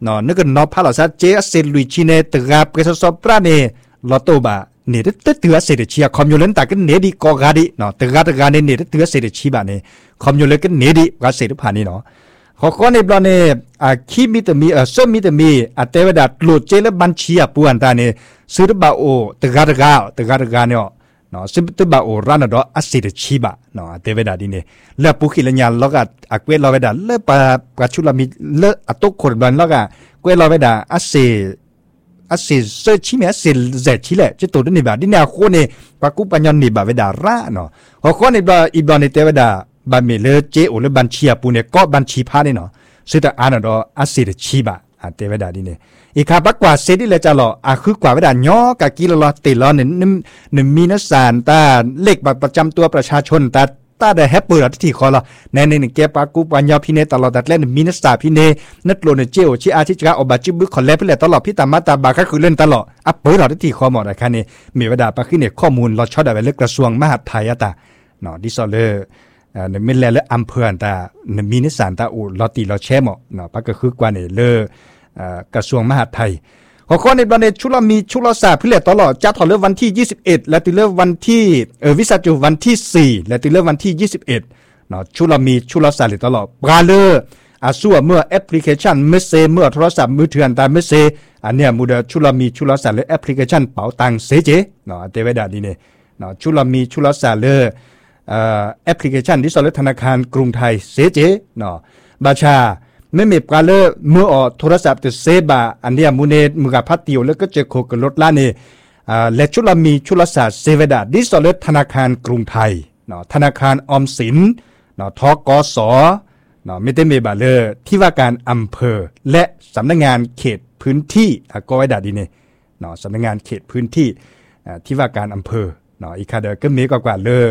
เนาะนึกนอพาลาซาเจเซลุยชิเนตกาเปซซอปราเนลอโตบาเนตเตือเสดเชียคอมยูเลนตากันเนดีกอกาดิเนาะตกาเนเนตเตือเสดชีบาเนคอมยูเลกันเนดีกาเสดพานี่เนาะขอข้อในบลอเนคีมิตมีเซมิตมีเตวดาโลเจลบัญชีปวนตาเนซื้อบาโอตกาเนี่ยเนาะซิบตบาโอรานดออัสเสดชีบาเนาะเตวดาดิเนเลปุขิลญาลอกอะเกวลอเวดาเลปปะชุลามีเลอตุคนบันลอกอะเกวลอเวดาอัสเซเซชิเมเซเซชิเลจะตัวนี่บาดินาโคเนปากุปัญญานี่บาเวดาระเนาะขอข้อในบาอีบาในเตวดาบาเมเลเจโอเลบัญชีปูเนก็บัญชีพานี่เนาะสุดอ่านดออัสเซชีบาเตวดาดิเนอีกาบักกว่าเซดิเลจะหล่อคือกว่าเวดาย่อกะกิโลเตลอนึ่งมีนสารตาเลขบัตรประจำตัวประชาชนตาได้แฮปปี้ที่คอละในหนึ่งเก็บปากุปัญญาพี่เนตลอดดัดเล่นมีนสาพี่เนนัดโลนเจโอชิอาชิจกาอบาจิบุคอนเล่พี่เล่ตลอดพี่ตามาตาบาก็คือเล่นตลอดอัปเปิลที่คอหมดนะคะนี่มีเวดาปาขึ้นเนี่ยข้อมูลเราชอบได้เรื่องกระทรวงมหาดไทยตาเนาะดิซอเลในเมลเลอำเภอตาในมีนสารตาอูลอตีลอแชมอเนาะปาก็คือกว่าเนี่ยเลกระทรวงมหาดไทยขอข้อในประเด็นชุลมีชุลศาสตร์พิเรตลอดจะถอดเลือกวันที่21และติเลือกวันที่วิสาจุวันที่4และติเลือกวันที่21เนาะชุลมีชุลศาสตร์ตลอดปราเลอสัวเมื่อแอปพลิเคชันเมสเซเมื่อโทรศัพท์มือถือตามเมสเซอันเนี้ยมูดชุลมีชุลศาสตร์และแอปพลิเคชันเป๋าตังเซเจเนาะเตเวดาดีเนี่ยเนาะชุลมีชุลศาสตร์เลแอปพลิเคชันที่สอนธนาคารกรุงไทยเซเจเนาะบาชาไม่มีการเลือกเมื่อโทรศัพท์จะเซบาอันเนี้ยมูเนมือกับพัดติวแล้วก็เจอโคกับรถล้านเนี่ยและชุลมีชุลศาสตร์เซเวดาดิสเลตธนาคารกรุงไทยเนาะธนาคารออมสินเนาะทกสเนาะไม่ได้มีบาเลอร์ที่ว่าการอำเภอและสำนักงานเขตพื้นที่ก็ไว้ดาดีเนี่ยเนาะสำนักงานเขตพื้นที่ที่ว่าการอำเภอเนาะอีกคาเดอร์ก็มีกว่าเลอ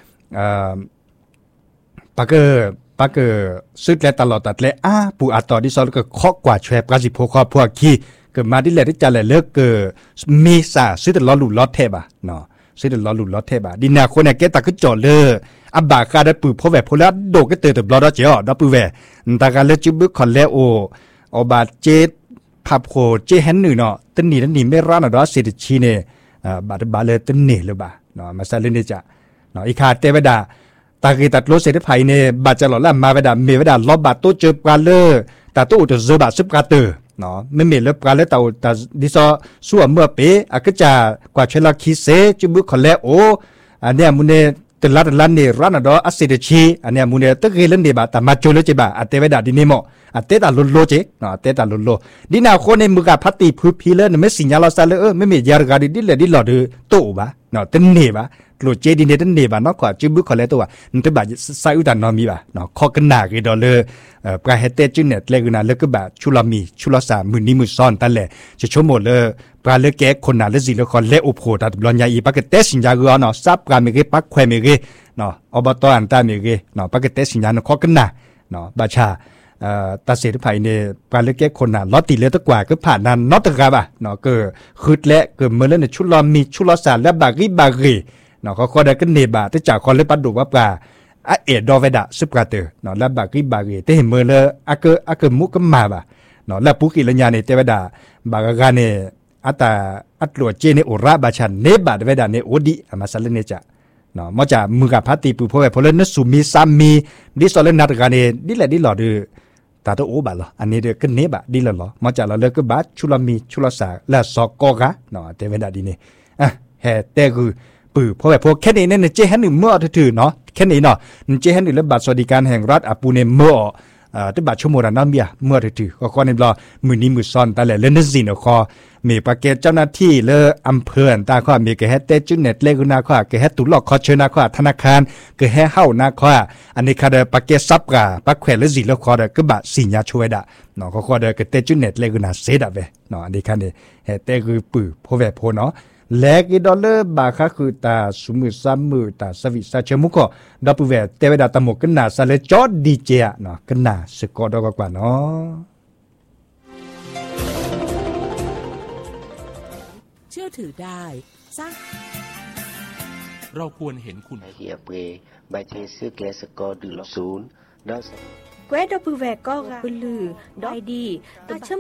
ปากเกอร์ซึกและตลอดตัดและปูอัดต่อที่ซอลก็เคาะกว่าแชร์กาสิโพคอพวกขี้เกิดมาที่แหละที่จะเลยเลิกเกิดมีสาซึกแต่ล้อหลุดล้อเทบะเนาะซึกแต่ล้อหลุดล้อเทบะดินาคนเนี่ยแกตาก็จ่อเลยอับบาคาได้ปืนพอแหวพอแล้วโดก็เตอแต่ล้อเจียวดับปืนแหวตาการเลิกจุบคอนแล้วอบาเจพับโคเจฮันหนึ่งเนาะตันนี่ไม่ร้านเนาะเศรษฐชีเนี่ยบาเลยตันนี่เลยบาเนาะมาซาเลนเดจ่าเนาะอีขาเตเวดาตากีตัดรถเสด็จไผ่เนี่ยบาดจะหล่อละมาเวดาเมเวดาล้อบาดตู้เจอปลาเลอตาตู้จะเจอบาดซึบกาเตอเนาะไม่เมลปลาเลตาตาดิซอส่วนเมื่อเป๋ก็จะกว่าเชลาคีเซจุบุคอนแล้วอันเนี้ยมุเนตลัดเนี่ยร้านดออัสเซเดชีอันเนี้ยมุเนตะเกลันเดบาตามาโจเลจิบาอัตเตเวดาดิเนโมอัตเตตาลุโลเจเนาะอัตเตตาลุโลดินาโคเนมุกาพัตติพุพีเลนไม่สิญญาลาซาเลไม่มียารกาดิเลดิลอดโตบาเนาะเตเนบาโลเจดินเดนเนบาเนาะกว่าจิบุคอเลตัวนั่นตบาไซอุตันนอมีบาเนาะคอกันหนากีดอเลปราเฮเตจุเนตเลกุนาเลกบาชุลามีชุลสามือนิมุซอนตันเลจะชมหมดเลยปราเลแกคนนาเลซิเลคอนเลอุโพตัดบลอนยาอีปากเตสิญญากุเนาะซับกาเมเกปักแควเมเกเนาะอบตอันตาเมเกเนาะปากเตสิญญาเนาะคอกันหนาเนาะบาชาตาเสด็จไผ่เนี่ยปราเลแกคนนาลอติเลตกว่าก็ผ่านนั้นนอตกาบะเนาะก็คืดและเกิดเมื่อเล่นชุลามีชุลสาและบากีเนาะเขาได้กันเนบาที่จากคนเล่นปัดดูว่าปลาเอ็ดดอเวดาสุปราเตอเนาะแล้วบากีที่เห็นเมื่อเลยอาเกมุกก็มาบะเนาะแล้วปุกิลัญญาเนี่ยเตเวดาบากาเนี่ยอัตลัวเจเนโอราบาชันเนบาเวดาเนี่ยโอดีมาสัลเลเนจ่าเนาะมาจากมือกับพัตติปูพอแบบพอเล่นนัสุมีซามีดิสอลเลนนัดกันเนี่ยดิแหละดิหล่อดูตาตัวโอบาเหรออันนี้เด็กกันเนบาดิหล่อมาจากเราเลิกก็บาชุลามีชุลสาและสอกอกะเนาะเตเวดาดีเนี่ยเฮเตกูปื้อเพราะแบบพวกแค่นี้เนี่ยเจฮันหนึ่งเมื่อถือเนาะแค่นี้เนาะเจฮันหนึ่งแล้วบัตรสวัสดิการแห่งรัฐปูเนเมื่อที่บัตรชั่วโมงนั้นเบียเมื่อถือก็ข้อนี้รอมือนี้มือซ้อนแต่ละเล่นนั่นสิเนาะข้อมีประเกตเจ้าหน้าที่เลออำเภอตาข้อมีกระแฮเตจุเน็ตเลกุนาข้อกระแฮตุลอกข้อเชิญนาข้อธนาคารกระแฮเฮ้านาข้ออันนี้ข้าเดประเกตซับกะปักแขวนและสิแล้วข้อเดก็บัตรสิญญาช่วยดะเนาะข้อเดกระเตจุเน็ตเลกุนาเซดะเวเนาะอันนี้ข้าเนี่ยเฮเตคือปื้อเพราะแบบพอเนาะแลกิดอลเลอร์บาคาคือตาสมุสามมือตาสวิสาเชมุกดับเวเตเวดาตมกันนาซาเลจอดดีเจเนาะกันนาสกอดกว่าเนาะเชื่อถือได้สร้างเราควรเห็นคุณเฮียเปใบเทซึกและสกอร์ดูลศูนย์ดาวแกวดับเวก็ปืลือดอยดี